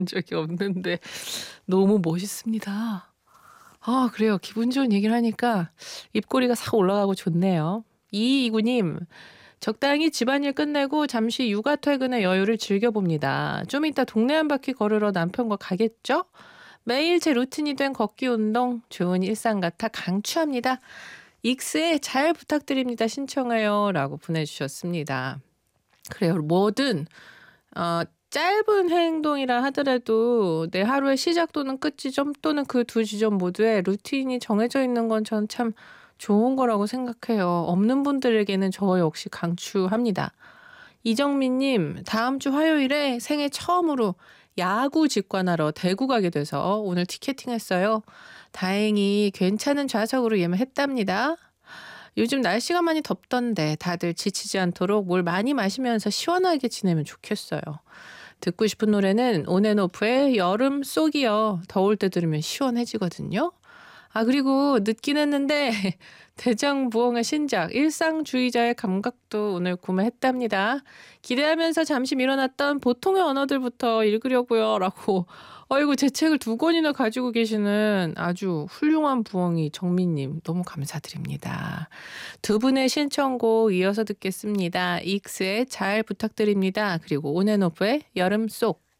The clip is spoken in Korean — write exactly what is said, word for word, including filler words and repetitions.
적이 없는데 너무 멋있습니다. 아 그래요. 기분 좋은 얘기를 하니까 입꼬리가 싹 올라가고 좋네요. 이이구 님. 적당히 집안일 끝내고 잠시 육아 퇴근의 여유를 즐겨봅니다. 좀 이따 동네 한 바퀴 걸으러 남편과 가겠죠? 매일 제 루틴이 된 걷기 운동 좋은 일상 같아 강추합니다. 익스에 잘 부탁드립니다. 신청해요. 라고 보내주셨습니다. 그래요. 뭐든 어 짧은 행동이라 하더라도 내 하루의 시작 또는 끝 지점 또는 그 두 지점 모두에 루틴이 정해져 있는 건 전 참 좋은 거라고 생각해요. 없는 분들에게는 저 역시 강추합니다. 이정민 님. 다음 주 화요일에 생애 처음으로 야구 직관하러 대구 가게 돼서 오늘 티켓팅했어요. 다행히 괜찮은 좌석으로 예매했답니다. 요즘 날씨가 많이 덥던데 다들 지치지 않도록 물 많이 마시면서 시원하게 지내면 좋겠어요. 듣고 싶은 노래는 온앤오프의 여름 쏙이요. 더울 때 들으면 시원해지거든요. 아 그리고 늦긴 했는데 대장부엉의 신작 일상주의자의 감각도 오늘 구매했답니다. 기대하면서 잠시 미뤄놨던 보통의 언어들부터 읽으려고요. 라고 아이고 제 책을 두 권이나 가지고 계시는 아주 훌륭한 부엉이 정민님 너무 감사드립니다. 두 분의 신청곡 이어서 듣겠습니다. 익스의 잘 부탁드립니다. 그리고 온앤오프의 여름 속.